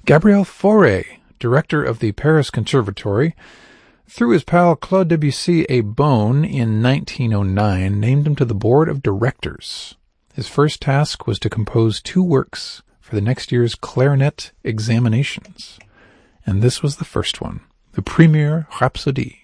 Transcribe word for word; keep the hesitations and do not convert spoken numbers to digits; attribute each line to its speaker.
Speaker 1: Gabriel Fauré, director of the Paris Conservatory, threw his pal Claude Debussy a bone in nineteen oh nine, named him to the board of directors. His first task was to compose two works for the next year's clarinet examinations, and this was the first one, the Première Rhapsodie.